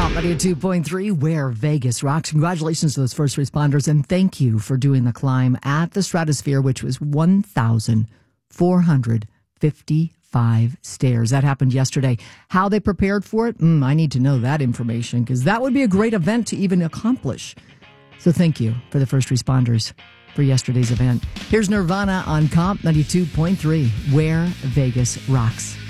Comp 92.3, where Vegas rocks. Congratulations to those first responders, and thank you for doing the climb at the stratosphere, which was 1,455 stairs. That happened yesterday. How they prepared for it? I need to know that information, because that would be a great event to even accomplish. So thank you for the first responders for yesterday's event. Here's Nirvana on Comp 92.3, where Vegas rocks.